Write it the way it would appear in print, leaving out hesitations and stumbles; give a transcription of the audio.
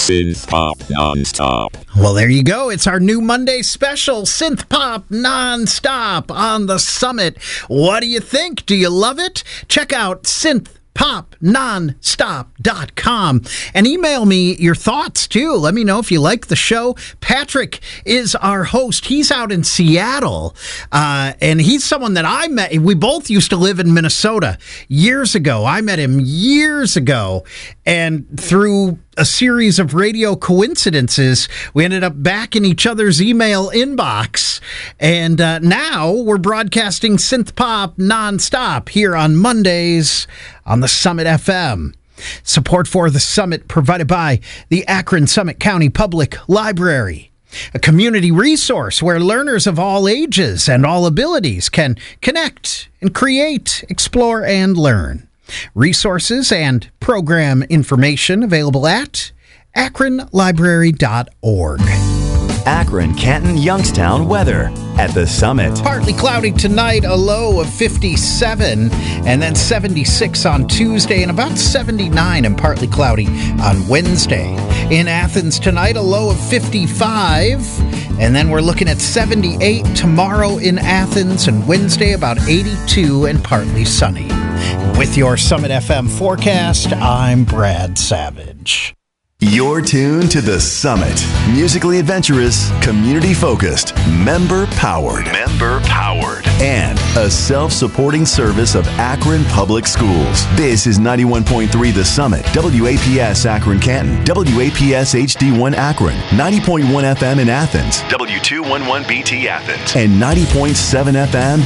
Synth Pop Nonstop. Well, there you go. It's our new Monday special, Synth Pop Nonstop on the Summit. What do you think? Do you love it? Check out synthpopnonstop.com and email me your thoughts too. Let me know if you like the show. Patrick is our host. He's out in Seattle, and he's someone that I met. We both used to live in Minnesota years ago. I met him years ago, and through a series of radio coincidences, we ended up back in each other's email inbox, and now we're broadcasting Synth Pop Nonstop here on Mondays on the Summit FM. Support for the Summit provided by the Akron Summit County Public Library, a community resource where learners of all ages and all abilities can connect and create, explore, and learn. Resources and program information available at akronlibrary.org. Akron, Canton, Youngstown weather at the Summit. Partly cloudy tonight, a low of 57, and then 76 on Tuesday, and about 79 and partly cloudy on Wednesday. In Athens tonight, a low of 55, and then we're looking at 78 tomorrow in Athens, and Wednesday about 82 and partly sunny. With your Summit FM forecast, I'm Brad Savage. You're tuned to the Summit. Musically adventurous, community-focused, member-powered. Member-powered. And a self-supporting service of Akron Public Schools. This is 91.3 The Summit, WAPS Akron Canton, WAPS HD1 Akron, 90.1 FM in Athens, W211BT Athens, and 90.7 FM